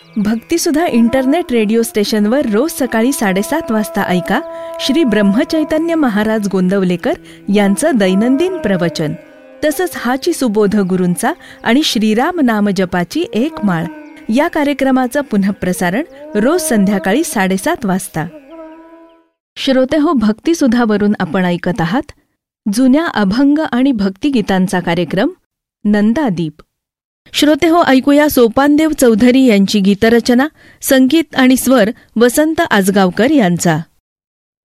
भक्तिसुधा internet radio स्टेशनवर रोज सकाळी 7:30 वाजता ऐका श्री ब्रह्मचैतन्य महाराज गोंदवलेकर यांचं दैनंदिन प्रवचन. तसंच हाची सुबोध गुरूंचा आणि श्रीराम नाम जपाची एक माळ या कार्यक्रमाचं पुनःप्रसारण रोज संध्याकाळी 7:30 वाजता. श्रोते हो, भक्तिसुधावरून आपण ऐकत आहात जुन्या अभंग आणि भक्तिगीतांचा कार्यक्रम नंदादीप. श्रोते हो, ऐकूया सोपानदेव चौधरी यांची गीतरचना, संगीत आणि स्वर वसंत आजगावकर यांचा.